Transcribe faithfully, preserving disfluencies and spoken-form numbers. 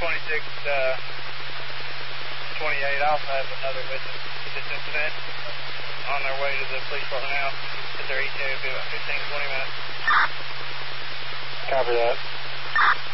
twenty-six, uh, twenty-eight, I also have another witness to this incident on their way to the police department now. At their E T A will be about fifteen to twenty minutes. Copy that.